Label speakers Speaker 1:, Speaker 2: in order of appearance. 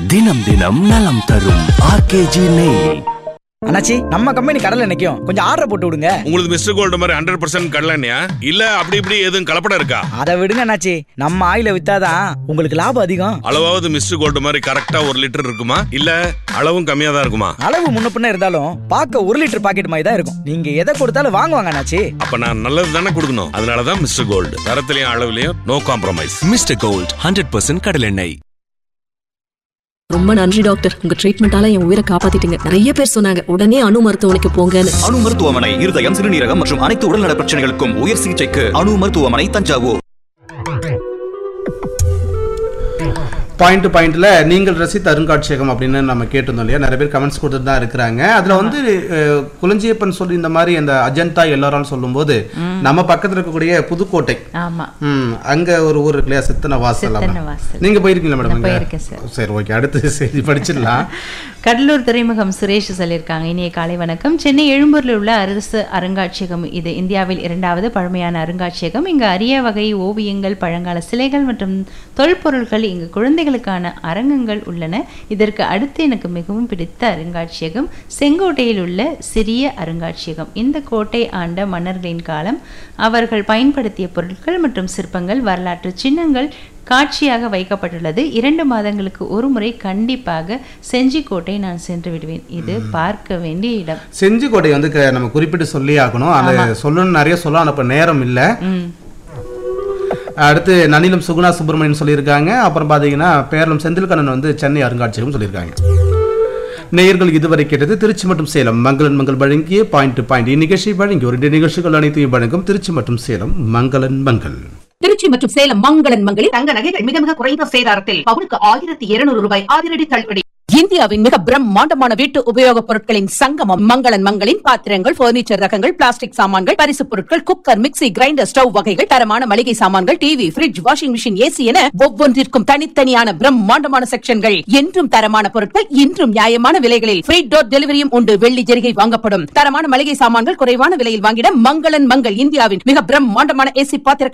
Speaker 1: தினம் தினம் நலம் தரும் ஆர்கேஜி நெய்.
Speaker 2: அண்ணாச்சி, நம்ம கம்பெனி கடலை நிக்கும், கொஞ்சம் ஆர்டர் போட்டு விடுங்க.
Speaker 3: உங்களுக்கு மிஸ்டர் கோல்டு மாதிரி 100% கடலையா இல்ல அப்படி இப்படி எதுவும் கலப்படம் இருக்கா?
Speaker 2: அதை விடுங்க அண்ணாச்சி, நம்ம ஆயில வித்தாதான் உங்களுக்கு லாபம் அதிகம்.
Speaker 3: அளவாவது மிஸ்டர் கோல்டு மாதிரி கரெக்டா 1 லிட்டர் இருக்குமா இல்ல அளவும் கம்மியா தான் இருக்குமா?
Speaker 2: அளவு முன்ன பின்ன இருந்தாலும் பார்க்க 1 லிட்டர் பாக்கெட் மாதிரி தான் இருக்கும். நீங்க எதை கொடுத்தாலும் வாங்குவாங்க அண்ணாச்சி.
Speaker 3: அப்ப நான் நல்லது தானே கொடுக்கணும். அதனாலதான் mister gold, தரத்திலையும் அளவுலயும் no compromise.
Speaker 1: Mister gold 100% கடலெண்ணெய்.
Speaker 4: ரொம்ப நன்றி டாக்டர், உங்க ட்ரீட்மெண்டால என் உயிரை காப்பாத்திட்டீங்க. நிறைய பேர் சொன்னாங்க உடனே அணு மருத்துவமனைக்கு போங்கன்னு.
Speaker 5: அணு மருத்துவமனை இருதயம், சிறுநீரகம் மற்றும் அனைத்து உடல்நல பிரச்சனைகளுக்கும் உயர் சிகிச்சைக்கு அணு மருத்துவமனை, தஞ்சாவூர்.
Speaker 6: பாயிண்ட்ல நீங்கள் ரசித்த அருங்காட்சியகம் அப்படின்னு நம்ம கேட்டிருந்தோம் இல்லையா? நிறைய பேர் கமெண்ட்ஸ் கொடுத்துட்டு தான் இருக்கிறாங்க. அதுல வந்து குளஞ்சியப்பன் சொல்லி இந்த மாதிரி அந்த அஜந்தா எல்லாரும் சொல்லும் போது நம்ம பக்கத்துல இருக்கக்கூடிய புதுக்கோட்டை, அங்க ஒரு ஊர் இருக்கு இல்லையா, சித்தன வாசல். நீங்க போயிருக்கீங்களா மேடம்? சரி, ஓகே, அடுத்து செய்தி படிச்சிடலாம்.
Speaker 7: கடலூர் துறைமுகம் சுரேஷ் சொல்லியிருக்காங்க. இனிய காலை வணக்கம். சென்னை எழும்பூரில் உள்ள அரசு அருங்காட்சியகம் இது இந்தியாவில் 2வது பழமையான அருங்காட்சியகம். இங்கு அரிய வகை ஓவியங்கள், பழங்கால சிலைகள் மற்றும் தொல்பொருட்கள், இங்கு குழந்தைகளுக்கான அரங்கங்கள் உள்ளன. இதற்கு அடுத்து எனக்கு மிகவும் பிடித்த அருங்காட்சியகம் செங்கோட்டையில் உள்ள சிறிய அருங்காட்சியகம். இந்த கோட்டை ஆண்ட மன்னர்களின் காலம், அவர்கள் பயன்படுத்திய பொருட்கள் மற்றும் சிற்பங்கள், வரலாற்று சின்னங்கள் காட்சியாக வைக்கப்பட்டுள்ளது. 2 மாதங்களுக்கு ஒரு முறை கண்டிப்பாக செஞ்சிக்கோட்டை நான் சென்று விடுவேன். இது பார்க்க வேண்டிய இடம்.
Speaker 6: செஞ்சிக்கோட்டை வந்து நம்ம குறிப்பிட்டு சொல்லி ஆகணும். அதை சொல்லணும், நிறைய சொல்லலாம், அப்ப நேரம் இல்ல. அடுத்து நனிலம் சுகுணா சுப்பிரமணியன் சொல்லியிருக்காங்க. அப்புறம் பாத்தீங்கன்னா பேரளம் செந்தில்கண்ணன் வந்து சென்னை அருங்காட்சியகம் சொல்லியிருக்காங்க. நேயர்கள் இதுவரை கேட்டது திருச்சி மற்றும் சேலம் மங்களன் மங்கள் வழங்கிய பாயிண்ட் டு பாயிண்ட். இந்நிகழ்ச்சி வழங்கி ஒரு நிகழ்ச்சிகள் அனைத்தையும் வழங்கும் திருச்சி மற்றும் சேலம் மங்களன் மங்கள்.
Speaker 8: திருச்சி மற்றும் சேலம் மங்களன் மங்களில் தங்க நகைகள் மிக மிக குறைந்த சேதாரத்தில் பவுனுக்கு 1200 ரூபாய் அதிரடி தள்ளுபடி. இந்தியாவின் மிக பிரம்மாண்டமான வீட்டு உபயோகப் பொருட்களின் சங்கமம் மங்களன் மங்களின் பாத்திரங்கள், பர்னிச்சர் ரகங்கள், பிளாஸ்டிக் சாமான்கள், பரிசு பொருட்கள், குக்கர், மிக்ஸி, கிரைண்டர், ஸ்டவ் வகைகள், தரமான மளிகை சாமான்கள், TV, fridge, washing machine, AC என ஒவ்வொன்றிற்கும் தனித்தனியான பிரம்மாண்டமான செக்ஷன்கள். என்றும் தரமான பொருட்கள், இன்றும் நியாயமான விலைகளில் ஃப்ரீ டோர் டெலிவரியும் உண்டு. வெள்ளி ஜெரிகை வாங்கப்படும். தரமான மளிகை சாமான்கள் குறைவான விலையில் வாங்கிட மங்களன் மங்கள். இந்தியாவின் மிக பிரம்மாண்டமான ஏசி பாத்திர